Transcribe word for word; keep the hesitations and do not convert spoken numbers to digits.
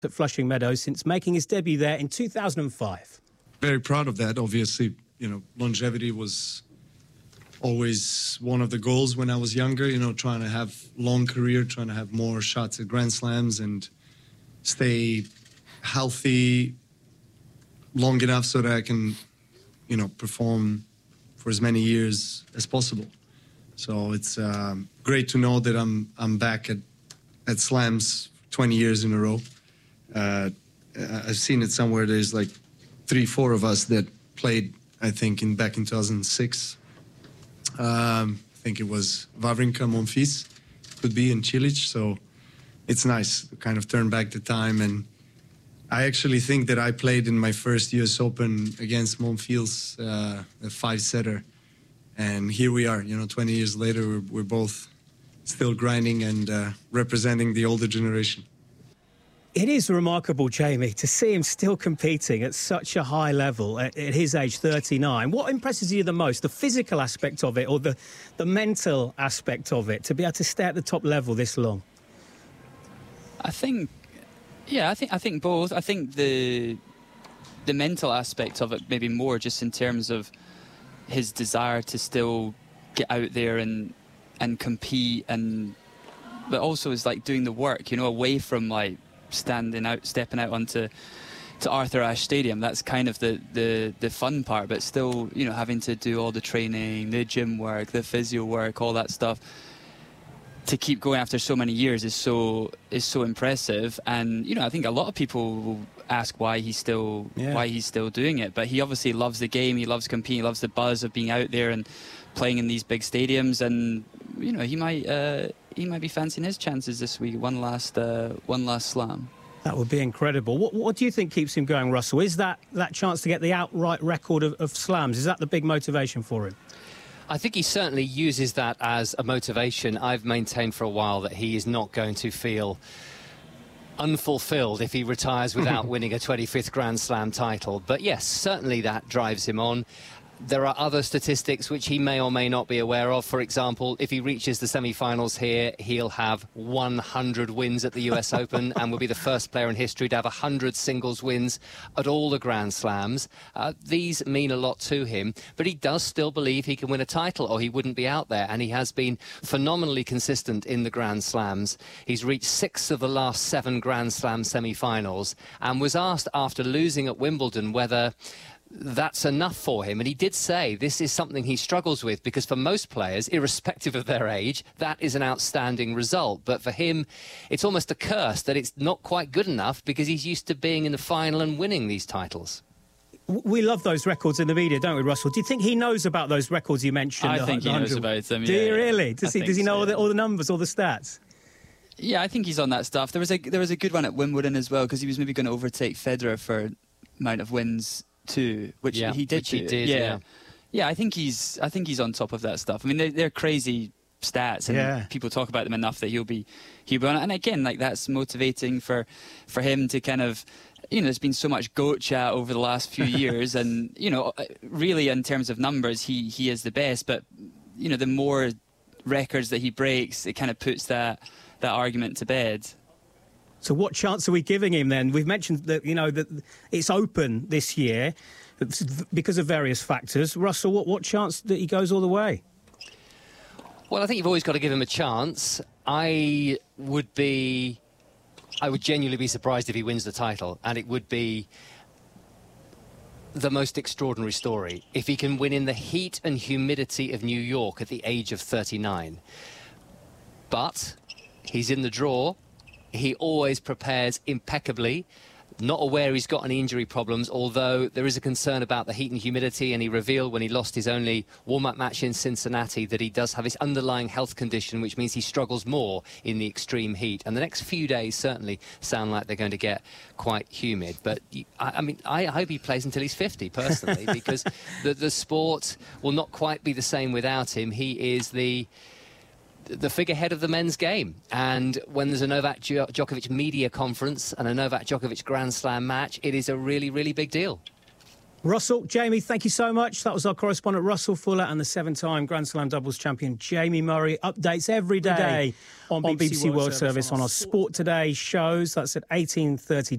at Flushing Meadows since making his debut there in two thousand five. Very proud of that. Obviously, you know, longevity was always one of the goals when I was younger, you know, trying to have long career, trying to have more shots at Grand Slams and stay healthy long enough so that I can, you know, perform for as many years as possible. So it's um, great to know that I'm I'm back at, at Slams twenty years in a row. Uh, I've seen it somewhere. There's like three, four of us that played, I think, in back in two thousand six. Um, I think it was Wawrinka, Monfils, could be, in Cilic. So it's nice to kind of turn back the time. And I actually think that I played in my first U S Open against Monfils, uh, a five-setter. And here we are, you know, twenty years later, we're, we're both still grinding and uh, representing the older generation. It is remarkable, Jamie, to see him still competing at such a high level at, at his age, thirty-nine. What impresses you the most, the physical aspect of it or the, the mental aspect of it, to be able to stay at the top level this long? I think, yeah, I think I think both. I think the the mental aspect of it maybe more just in terms of his desire to still get out there and and compete, and but also is like doing the work, you know, away from like standing out, stepping out onto to Arthur Ashe Stadium. That's kind of the, the, the fun part, but still, you know, having to do all the training, the gym work, the physio work, all that stuff to keep going after so many years is so is so impressive. And, you know, I think a lot of people will ask why he's still yeah. why he's still doing it. But he obviously loves the game, he loves competing, he loves the buzz of being out there and playing in these big stadiums. And, you know, he might uh, he might be fancying his chances this week. One last uh, one last slam. That would be incredible. What, what do you think keeps him going, Russell? Is that that chance to get the outright record of, of slams? Is that the big motivation for him? I think he certainly uses that as a motivation. I've maintained for a while that he is not going to feel unfulfilled if he retires without winning a twenty-fifth Grand Slam title. But yes, certainly that drives him on. There are other statistics which he may or may not be aware of. For example, if he reaches the semi-finals here, he'll have one hundred wins at the U S Open and will be the first player in history to have one hundred singles wins at all the Grand Slams. Uh, these mean a lot to him, but he does still believe he can win a title or he wouldn't be out there, and he has been phenomenally consistent in the Grand Slams. He's reached six of the last seven Grand Slam semi-finals and was asked after losing at Wimbledon whether that's enough for him, and he did say this is something he struggles with, because for most players, irrespective of their age, that is an outstanding result. But for him, it's almost a curse that it's not quite good enough, because he's used to being in the final and winning these titles. We love those records in the media, don't we, Russell? Do you think he knows about those records you mentioned? I think he knows about them, yeah. Do you really? Does he, does he know so, all, the, yeah. all the numbers, all the stats? Yeah, I think he's on that stuff. There was a there was a good one at Wimbledon as well, because he was maybe going to overtake Federer for amount of wins too, which yeah, he did. Which he did, yeah. yeah, yeah. I think he's. I think he's on top of that stuff. I mean, they're, they're crazy stats, and yeah. people talk about them enough that he'll be, he'll be on it. And again, like that's motivating for, for him to kind of, you know, there's been so much GOAT chat over the last few years, and you know, really in terms of numbers, he he is the best. But you know, the more records that he breaks, it kind of puts that that argument to bed. So what chance are we giving him then? We've mentioned that, you know, that it's open this year because of various factors. Russell, what, what chance that he goes all the way? Well, I think you've always got to give him a chance. I would be... I would genuinely be surprised if he wins the title, and it would be the most extraordinary story if he can win in the heat and humidity of New York at the age of thirty-nine. But he's in the draw. He always prepares impeccably, not aware he's got any injury problems, although there is a concern about the heat and humidity, and he revealed when he lost his only warm-up match in Cincinnati that he does have this underlying health condition, which means he struggles more in the extreme heat. And the next few days certainly sound like they're going to get quite humid. But, I, I mean, I hope he plays until he's fifty, personally, because the, the sport will not quite be the same without him. He is the... the figurehead of the men's game, and when there's a Novak Djokovic media conference and a Novak Djokovic Grand Slam match, it is a really, really big deal. Russell, Jamie, thank you so much. That was our correspondent Russell Fuller and the seven-time Grand Slam doubles champion Jamie Murray. Updates every day on B B C, on B B C World, World Service on our Sport Today shows. That's at eighteen thirty